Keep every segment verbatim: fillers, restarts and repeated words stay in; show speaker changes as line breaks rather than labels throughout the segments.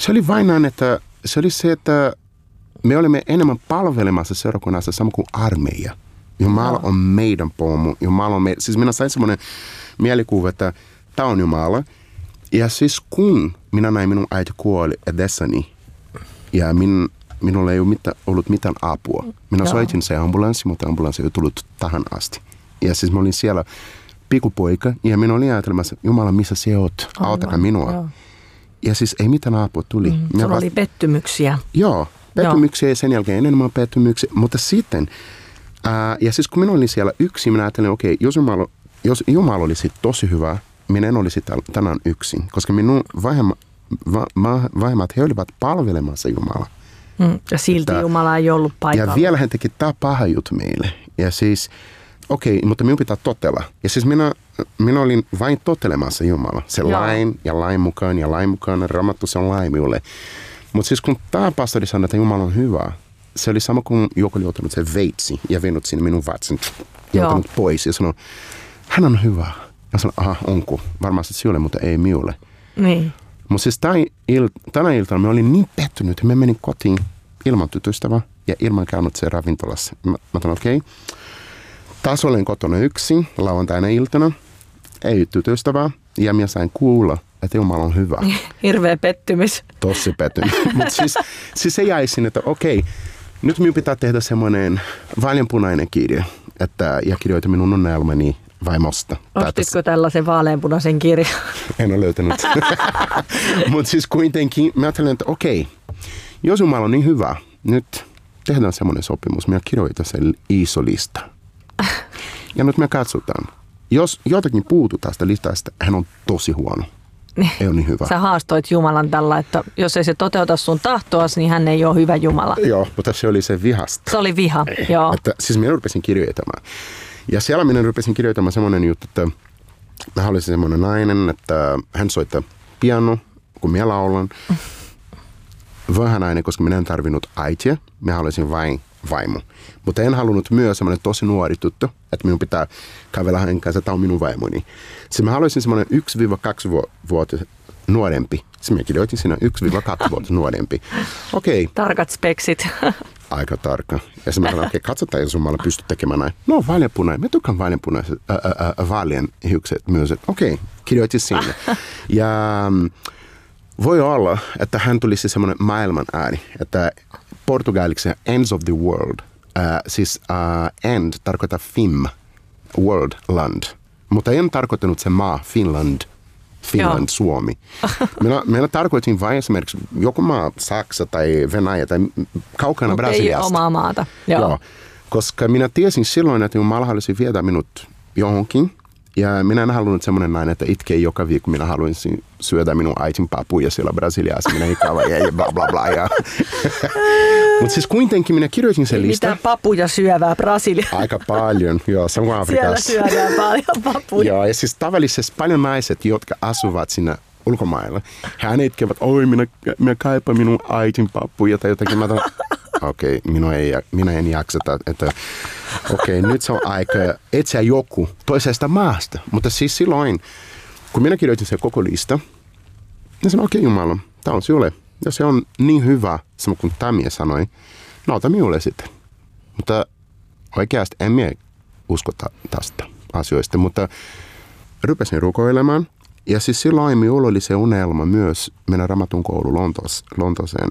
Se oli vain näin, että se oli se, että me olimme enemmän palvelemassa seurakunnassa sama kuin armeija. Jumala on meidän pomo. Jumala on meidän. Siis minä sain semmoinen mielikuva, että tämä on Jumala. Ja siis kun minä näin minun äiti kuoli edessäni ja min, minulla ei ole mitään, ollut mitään apua. Minä Joo. soitin se ambulanssi, mutta ambulanssi ei tullut tähän asti. Ja siis mä olin siellä pikkupoika ja minä olin ajatelmassa, Jumala, missä sinä oot? Autakaa minua. Joo. Ja siis ei mitään apua tuli.
Mm, sulla vasta... oli pettymyksiä.
Joo, pettymyksiä ja sen jälkeen enemmän pettymyksiä. Mutta sitten, ää, ja siis kun minä olin siellä yksin, minä ajattelin, okei, okay, jos Jumala, jos Jumala olisi tosi hyvä, minä en olisi tänään yksin. Koska minun vahemmat, va, vahemmat he olivat palvelemassa Jumalaa.
Mm, ja silti että, Jumala ei ollut paikalla.
Ja vielä hän teki tämä paha juttu meille. Ja siis, okei, okay, mutta minun pitää totella. Ja siis minä, minä olin vain totelemassa Jumala. Se Joo. lain ja lain mukaan ja lain mukaan. Raamattu se on lain minulle. Mutta siis kun tämä pastori sanoi, että Jumala on hyvä, se oli sama kuin joku oli ottanut se veitsi ja vienyt sinne minun vatsan ja ottanut pois. Ja sanoi, hän on hyvä. Ja sanoin, aha, onko? Varmasti sinulle, mutta ei minulle. Niin. Mutta siis tämän il- tänä iltana me olin niin pettynyt, että me menin kotiin ilman tytöstävää ja ilman käynyt se ravintolassa. Mä, mä sanoin, okei, okay. taas olen kotona yksin lauantaina iltana, ei tytöstävää ja minä sain kuulla, että Jumala on hyvä.
Hirveä pettymys.
Tosi pettymys. Mutta siis, siis se jäi sinne, että okei, okay, nyt minun pitää tehdä semmoinen vaaleanpunainen kirja, että, ja kirjoita minun unelmani vaimosta.
Ostitko tällaisen vaaleanpunaisen kirjan?
En ole löytänyt. Mutta siis kuitenkin mä ajattelen, että okei, jos Jumala on niin hyvä, nyt tehdään semmoinen sopimus. Minä kirjoitan sen iso lista. Ja nyt me katsotaan. Jos jotakin puuttuu tästä listasta, hän on tosi huono. Ei ole niin hyvä.
Sä haastoit Jumalan tällä, että jos ei se toteuta sun tahtoas, niin hän ei ole hyvä Jumala.
Joo, mutta se oli se vihasta.
Se oli viha, joo.
Että, siis minä rupesin kirjoittamaan. Ja siellä minä rupesin kirjoittamaan semmoinen juttu, että mä olisin semmoinen nainen, että hän soittaa piano, kun minä laulan. Vähän nainen, koska minä en tarvinnut äitiä. Minä haluaisin vain vaimo. Mutta en halunnut myös semmoinen tosi nuori tuttu, että minun pitää kävellä hänen kanssa, tämä on minun vaimoni. Sitten mä haluaisin semmoinen yksi kaksi vuotta nuorempi. Sitten minä kirjoitin siinä yksi kaksi vuotta nuorempi. Okei. Okay.
Tarkat speksit.
Aika tarkka. Ja sitten mä sanoin, okei, okay, katsotaan, jos Jumala pystyy tekemään näin. No, vaaleanpunainen. Me tykkään vaaleanpunaiset, vaalean hiukset myös. Okei, okay, kirjoitin sinne. Ja voi olla, että hän tulisi semmoinen maailman ääni, että portugaliksi ends of the world. Uh, siis uh, end tarkoittaa Fim, world, land. Mutta en tarkoittanut se maa, Finland, Finland, Joo. Suomi. Minä, minä tarkoitin vain esimerkiksi joku maa, Saksa tai Venäjä tai kaukana
Mut
Brasiliasta.
Ei omaa maata. Joo.
Joo. Koska minä tiesin silloin, että Jumala halusi viedä minut johonkin. Ja minä en halunnut semmoinen nainen, että itkee joka viikko. Minä haluaisin syödä minun äitin papuja siellä Brasiliassa. Minä ikävä ja bla bla bla. Ja. Mutta siis kuitenkin minä kirjoitin sen listan.
Mitä papuja syövää Brasiliassa?
Aika paljon, joo. Samoin Afrikassa.
Siellä syödään paljon papuja.
Joo, ja siis tavallisesti paljon naiset, jotka asuvat siinä ulkomailla. Hän itkevät, oi minä, minä kaipaan minun äitin papuja tai jotakin. Mä tämän, okei, okay, minä, ei, minä en jaksata, että okei, okay, nyt se on aika etsiä joku toisesta maasta. Mutta siis silloin, kun minä kirjoitin sen koko lista, niin sanoin, okei okay, Jumala, tämä on sinulle. Ja se on niin hyvä, sama kuin Tamia sanoi, no ota minulle sitten. Mutta oikeasti en minä usko tästä asioista, mutta rupesin rukoilemaan. Ja siis silloin minulla oli se unelma myös mennä Raamatun koulu Lontoos, Lontooseen.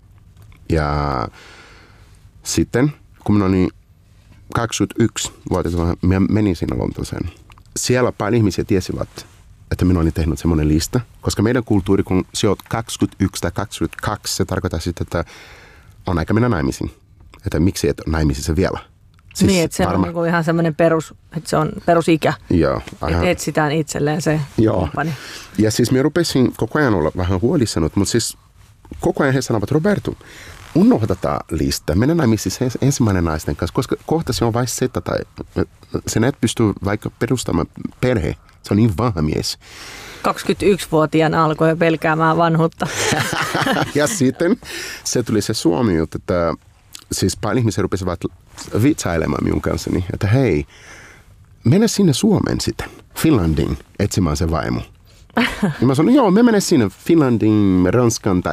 Ja sitten, kun minä olin kaksikymmentäyksi-vuotias, minä menin sinne Lontooseen. Siellä paljon ihmisiä tiesivät, että minä olin tehnyt semmoinen lista. Koska meidän kulttuuri, kun se on kaksikymmentäyksi tai kaksikymmentäkaksi, se tarkoittaa sitten, että on aika mennä naimisiin. Että miksi et ole naimisissa vielä.
Siis niin, että se varma... on niin ihan semmoinen perus, että se on perusikä.
Joo.
Että etsitään itselleen se
Joo.
kumppani.
Ja siis minä rupesin koko ajan olla vähän huolissani, mutta siis koko ajan he sanovat, Roberto, unohda tämä lista. Mennä naimisiin ensimmäinen naisten kanssa, koska kohta se on vain seta tai sen et pysty vaikka perustamaan perhe. Se on niin vanha mies.
kaksikymmentäyksivuotiaana alkoi jo pelkäämään vanhuutta.
Ja sitten se tuli se Suomi juttu, että siis paljon ihmisiä rupesivat vitsailemaan minun kanssani, että hei, mene sinne Suomeen sitten, Finlandiin, etsimään se vaimo. Ja mä sanoin, joo, me menen sinne Finlandiin, Ranskan tai